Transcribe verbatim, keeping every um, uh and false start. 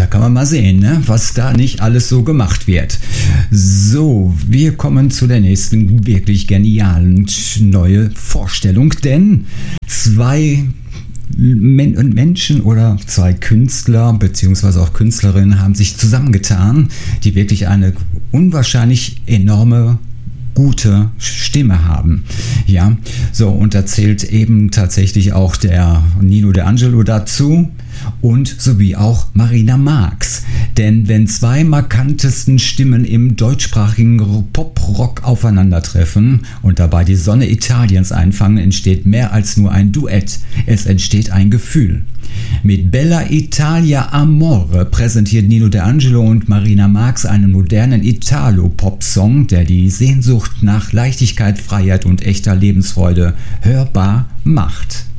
Da kann man mal sehen, ne, was da nicht alles so gemacht wird. So, wir kommen zu der nächsten wirklich genialen neue Vorstellung, denn zwei Menschen oder zwei Künstler beziehungsweise auch Künstlerinnen haben sich zusammengetan, die wirklich eine unwahrscheinlich enorme gute Stimme haben. Ja, so, und da zählt eben tatsächlich auch der Nino D'Angelo dazu und sowie auch Marina Marx. Denn wenn zwei markantesten Stimmen im deutschsprachigen Pop-Rock aufeinandertreffen und dabei die Sonne Italiens einfangen, entsteht mehr als nur ein Duett. Es entsteht ein Gefühl. Mit Bella Italia Amore präsentiert Nino D'Angelo und Marina Marx einen modernen Italo-Pop-Song, der die Sehnsucht nach Leichtigkeit, Freiheit und echter Lebensfreude hörbar macht.